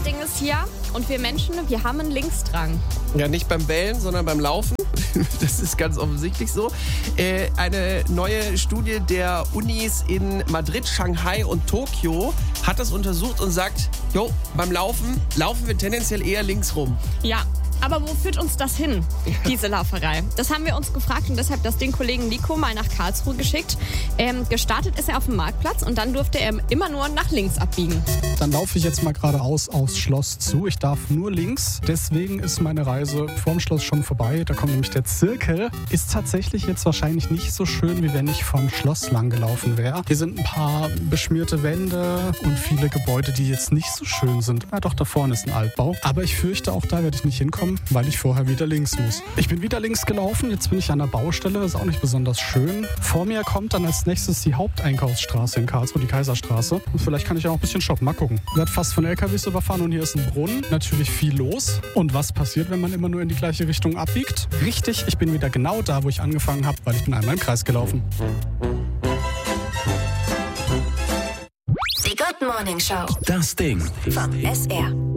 Ding ist hier, und wir Menschen, wir haben einen Linksdrang. Ja, nicht beim Bellen, sondern beim Laufen. Das ist ganz offensichtlich so. Eine neue Studie der Unis in Madrid, Shanghai und Tokio hat das untersucht und sagt, beim Laufen wir tendenziell eher links rum. Ja. Aber wo führt uns das hin, diese Lauferei? Das haben wir uns gefragt und deshalb den Kollegen Nico mal nach Karlsruhe geschickt. Gestartet ist er auf dem Marktplatz und dann durfte er immer nur nach links abbiegen. Dann laufe ich jetzt mal geradeaus aufs Schloss zu. Ich darf nur links. Deswegen ist meine Reise vorm Schloss schon vorbei. Da kommt nämlich der Zirkel. Ist tatsächlich jetzt wahrscheinlich nicht so schön, wie wenn ich vom Schloss lang gelaufen wäre. Hier sind ein paar beschmierte Wände und viele Gebäude, die jetzt nicht so schön sind. Ja, doch, da vorne ist ein Altbau. Aber ich fürchte, auch da werde ich nicht hinkommen, weil ich vorher wieder links muss. Ich bin wieder links gelaufen, jetzt bin ich an der Baustelle, das ist auch nicht besonders schön. Vor mir kommt dann als nächstes die Haupteinkaufsstraße in Karlsruhe, die Kaiserstraße. Und vielleicht kann ich auch ein bisschen shoppen, mal gucken. Ich werde fast von LKWs überfahren und hier ist ein Brunnen, natürlich viel los. Und was passiert, wenn man immer nur in die gleiche Richtung abbiegt? Richtig, ich bin wieder genau da, wo ich angefangen habe, weil ich bin einmal im Kreis gelaufen. Die Good Morning Show. Das Ding. Vom SR.